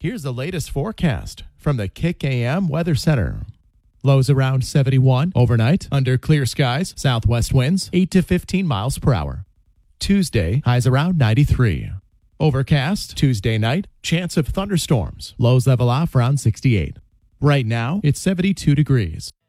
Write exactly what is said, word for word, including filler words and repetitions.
Here's the latest forecast from the Kick A M Weather Center. Lows around seventy-one overnight under clear skies, southwest winds eight to fifteen miles per hour. Tuesday, highs around ninety-three. Overcast Tuesday night, chance of thunderstorms. Lows level off around sixty-eight. Right now, it's seventy-two degrees.